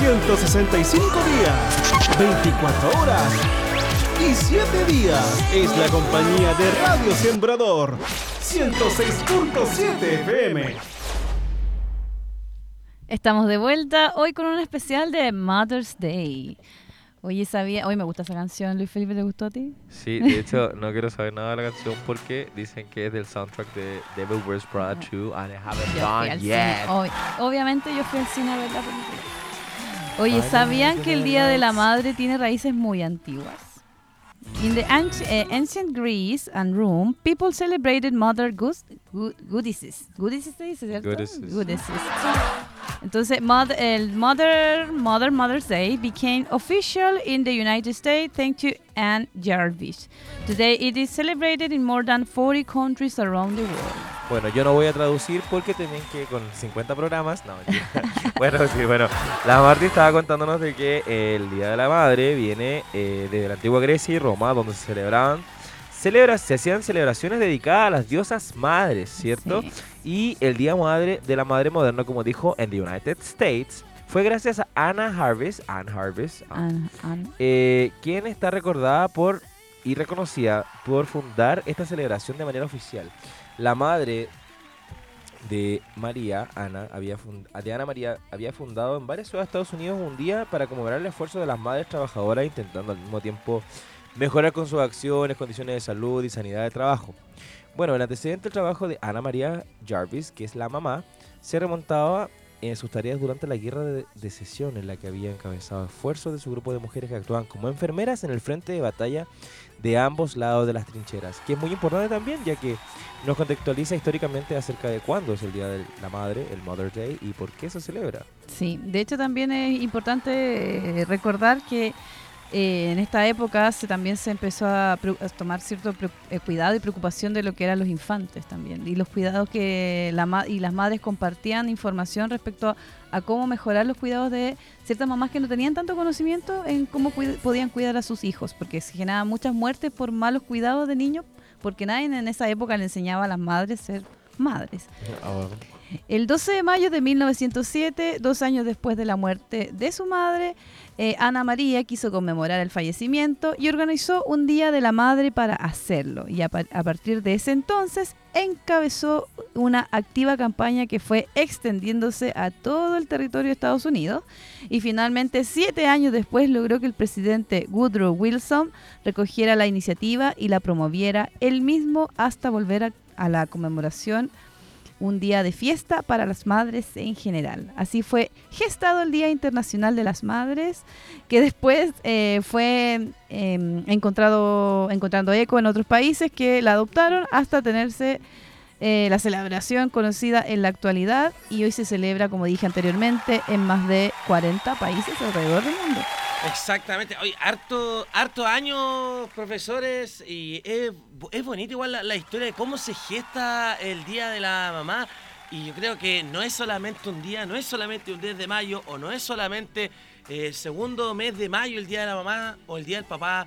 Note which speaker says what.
Speaker 1: 365 días, 24 horas y 7 días. Es la compañía de Radio Sembrador 106.7 FM.
Speaker 2: Estamos de vuelta hoy con un especial de Mother's Day. Oye, hoy me gusta esa canción. Luis Felipe, ¿te gustó a ti?
Speaker 3: Sí, de hecho, no quiero saber nada de la canción porque dicen que es del soundtrack de Devil Wears Prada 2 and I haven't gone yet.
Speaker 2: Obviamente yo fui al cine a ver la película. Oye, ¿sabían que el Día de la Madre tiene raíces muy antiguas? In the ancient Greece and Rome, people celebrated mother goddesses. ¿Goddesses se dice, cierto? Goddesses. Entonces, Mother's Day became official in the United States thanks to Anne Jarvis. Today, it is celebrated in more than 40 countries around the world.
Speaker 3: Bueno, yo no voy a traducir porque tienen que con 50 programas. No, bueno. La Marti estaba contándonos de que el Día de la Madre viene desde la antigua Grecia y Roma, donde se hacían celebraciones dedicadas a las diosas madres, ¿cierto?
Speaker 2: Sí.
Speaker 3: Y el Día de la Madre moderno, como dijo, en the United States, fue gracias a Anne Jarvis, quien está recordada y reconocida por fundar esta celebración de manera oficial. La madre de Ana María, había fundado en varias ciudades de Estados Unidos un día para conmemorar el esfuerzo de las madres trabajadoras, intentando al mismo tiempo mejorar con sus acciones, condiciones de salud y sanidad de trabajo. Bueno, el antecedente del trabajo de Anna Maria Jarvis, que es la mamá, se remontaba en sus tareas durante la guerra de secesión, en la que había encabezado esfuerzos de su grupo de mujeres que actuaban como enfermeras en el frente de batalla de ambos lados de las trincheras, que es muy importante también, ya que nos contextualiza históricamente acerca de cuándo es el Día de la Madre, el Mother's Day, y por qué se celebra.
Speaker 2: Sí, de hecho también es importante recordar que en esta época también se empezó a tomar cierto cuidado y preocupación de lo que eran los infantes también, y los cuidados que las madres compartían información respecto a cómo mejorar los cuidados de ciertas mamás que no tenían tanto conocimiento en cómo podían cuidar a sus hijos, porque se generaban muchas muertes por malos cuidados de niños, porque nadie en esa época le enseñaba a las madres a ser madres. El 12 de mayo de 1907, 2 años después de la muerte de su madre, Ana María quiso conmemorar el fallecimiento y organizó un Día de la Madre para hacerlo. Y a partir de ese entonces encabezó una activa campaña que fue extendiéndose a todo el territorio de Estados Unidos. Y finalmente, 7 años después, logró que el presidente Woodrow Wilson recogiera la iniciativa y la promoviera él mismo hasta volver a la conmemoración, un día de fiesta para las madres en general. Así fue gestado el Día Internacional de las Madres, que después fue encontrando eco en otros países que la adoptaron hasta tenerse la celebración conocida en la actualidad, y hoy se celebra, como dije anteriormente, en más de 40 países alrededor del mundo.
Speaker 4: Exactamente. Oye, harto años, profesores, y es bonita igual la historia de cómo se gesta el Día de la Mamá. Y yo creo que no es solamente un día, no es solamente un 10 de mayo, o no es solamente segundo mes de mayo el Día de la Mamá o el Día del Papá,